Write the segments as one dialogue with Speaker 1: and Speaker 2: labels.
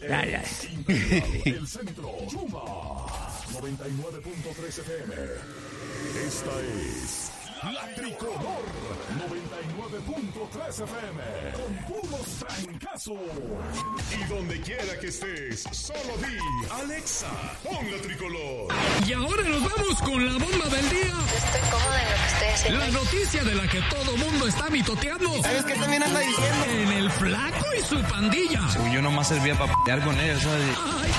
Speaker 1: Ya.
Speaker 2: El centro, Chuma 99.3 FM. Esta es La Tricolor 99.3 FM. Con puros trancazos. Y donde quiera que estés, solo di Alexa, pon La Tricolor.
Speaker 1: Y ahora nos vamos con la bomba del día.
Speaker 3: Estoy cómoda en lo que estoy haciendo.
Speaker 1: La noticia de la que todo mundo está mitoteando.
Speaker 4: ¿Sabes qué también anda diciendo?
Speaker 1: En el Flaco y su pandilla.
Speaker 4: Según yo nomás servía para pelear con ellos, ¿sabes?
Speaker 1: Ay.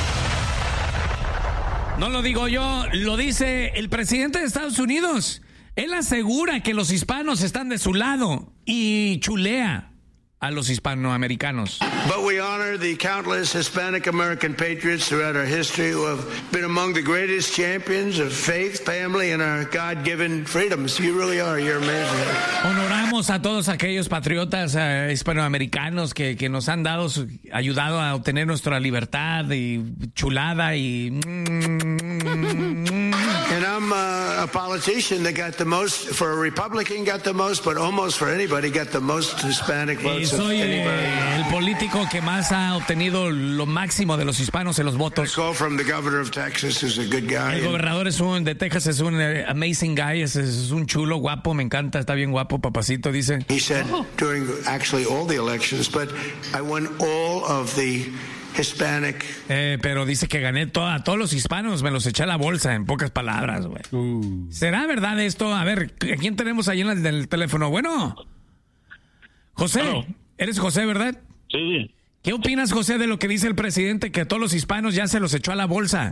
Speaker 1: No lo digo yo, lo dice el presidente de Estados Unidos. Él asegura que los hispanos están de su lado y chulea a los hispanoamericanos.
Speaker 5: But we honor the countless Hispanic American patriots throughout our history who have been among the greatest champions of faith, family, and our God-given freedoms. You really are. You're amazing.
Speaker 1: Honoramos a todos aquellos patriotas hispanoamericanos que nos han ayudado a obtener nuestra libertad y chulada y...
Speaker 5: And I'm a politician that got the most, for a Republican got the most, but almost for anybody got the most Hispanic votes.
Speaker 1: Y soy el político que más ha obtenido lo máximo de los hispanos en los votos.
Speaker 5: Call from the governor of Texas, who's a good guy.
Speaker 1: El gobernador de Texas es un amazing guy, es un chulo, guapo, me encanta, está bien guapo, papacito, dice.
Speaker 5: He said during actually all the elections, but I won all of the Hispanic.
Speaker 1: Pero dice que gané a todos los hispanos, me los eché a la bolsa, en pocas palabras, güey. ¿Será verdad esto? A ver, ¿a quién tenemos ahí en el teléfono? Bueno, José,
Speaker 6: Hello.
Speaker 1: Eres José, ¿verdad?
Speaker 6: Sí.
Speaker 1: ¿Qué opinas, José, de lo que dice el presidente, que a todos los hispanos ya se los echó a la bolsa?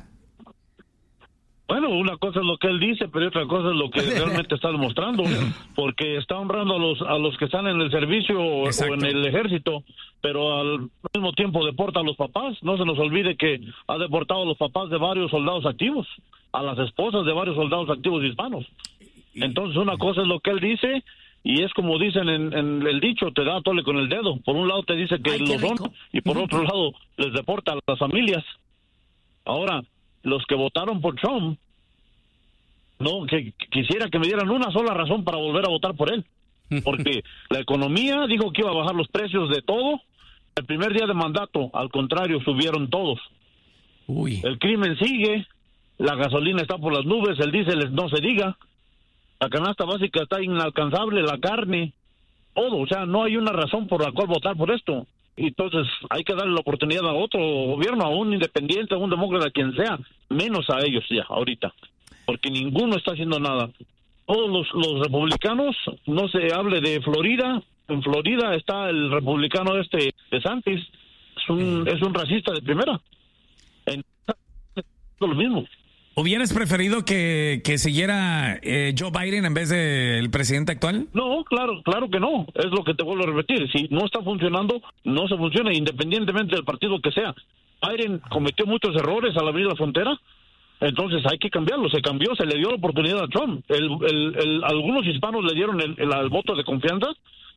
Speaker 6: Bueno, una cosa es lo que él dice, pero otra cosa es lo que realmente está demostrando, porque está honrando a los que están en el servicio
Speaker 1: Exacto.
Speaker 6: o en el ejército, pero al mismo tiempo deporta a los papás. No se nos olvide que ha deportado a los papás de varios soldados activos, a las esposas de varios soldados activos hispanos. Entonces, una cosa es lo que él dice, y es como dicen en el dicho, te da tole con el dedo. Por un lado te dice que lo son, y por otro lado les deporta a las familias. Ahora, los que votaron por Trump, no, que quisiera que me dieran una sola razón para volver a votar por él, porque la economía dijo que iba a bajar los precios de todo. El primer día de mandato, al contrario, subieron todos. El crimen sigue, la gasolina está por las nubes, el diésel no se diga, la canasta básica está inalcanzable, la carne, todo. O sea, no hay una razón por la cual votar por esto. Entonces hay que darle la oportunidad a otro gobierno, a un independiente, a un demócrata, quien sea, menos a ellos ya ahorita, porque ninguno está haciendo nada. Todos los republicanos, no se hable de Florida, en Florida está el republicano DeSantis, es un racista de primera. Entonces, es lo mismo.
Speaker 1: ¿Hubieras preferido que siguiera Joe Biden en vez del presidente actual?
Speaker 6: No, claro que no. Es lo que te vuelvo a repetir. Si no está funcionando, no se funciona, independientemente del partido que sea. Biden cometió muchos errores al abrir la frontera, entonces hay que cambiarlo. Se cambió, se le dio la oportunidad a Trump. Algunos hispanos le dieron el voto de confianza.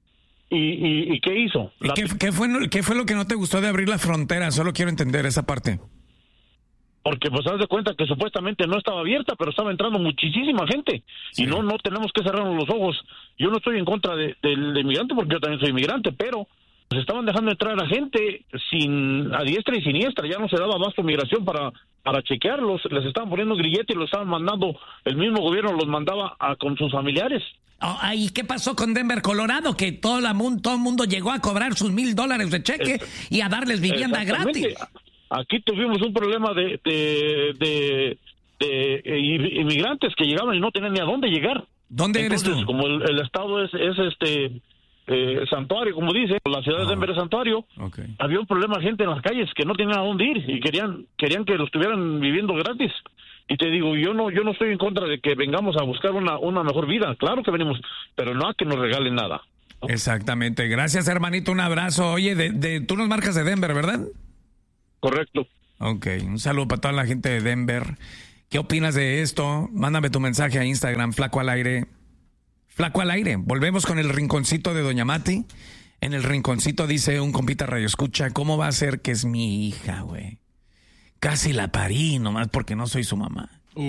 Speaker 6: ¿Y qué hizo?
Speaker 1: ¿Y qué fue lo que no te gustó de abrir la frontera? Solo quiero entender esa parte.
Speaker 6: Porque pues haz de cuenta que supuestamente no estaba abierta, pero estaba entrando muchísima gente. Sí. Y no tenemos que cerrarnos los ojos. Yo no estoy en contra del inmigrante, porque yo también soy inmigrante, pero pues estaban dejando entrar a gente a diestra y siniestra. Ya no se daba abasto migración para chequearlos. Les estaban poniendo grillete y los estaban mandando, el mismo gobierno los mandaba con sus familiares.
Speaker 1: ¿Y qué pasó con Denver, Colorado? Que todo el mundo llegó a cobrar sus $1,000 de cheque y a darles vivienda gratis.
Speaker 6: Aquí tuvimos un problema de inmigrantes que llegaban y no tenían ni a dónde llegar.
Speaker 1: ¿Dónde eres tú?
Speaker 6: Como el estado es santuario, como dice, la ciudad de Denver es santuario.
Speaker 1: Okay.
Speaker 6: Había un problema de gente en las calles que no tenían a dónde ir y querían que los estuvieran viviendo gratis. Y te digo, yo no estoy en contra de que vengamos a buscar una mejor vida. Claro que venimos, pero no a que nos regalen nada.
Speaker 1: Exactamente. Gracias, hermanito. Un abrazo. Oye, tú nos marcas de Denver, ¿verdad?
Speaker 6: Correcto.
Speaker 1: Ok, un saludo para toda la gente de Denver. ¿Qué opinas de esto? Mándame tu mensaje a Instagram, Flaco al Aire. Flaco al Aire. Volvemos con el rinconcito de Doña Mati. En el rinconcito dice un compita radio escucha, ¿cómo va a ser que es mi hija, güey? Casi la parí, nomás porque no soy su mamá.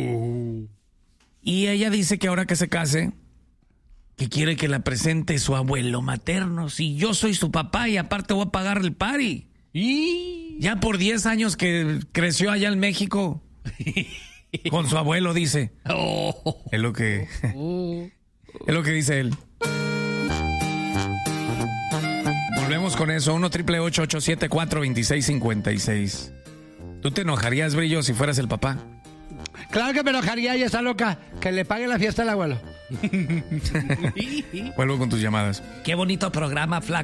Speaker 1: Y ella dice que ahora que se case, que quiere que la presente su abuelo materno. Si yo soy su papá y aparte voy a pagar el party. Ya por 10 años que creció allá en México. Con su abuelo, dice. Es lo que dice él. Volvemos con eso. 1-888-874-2656. ¿Tú te enojarías, Brillo, si fueras el papá?
Speaker 7: Claro que me enojaría, ella está loca. Que le pague la fiesta al abuelo.
Speaker 1: Vuelvo con tus llamadas. Qué bonito programa, Flaco.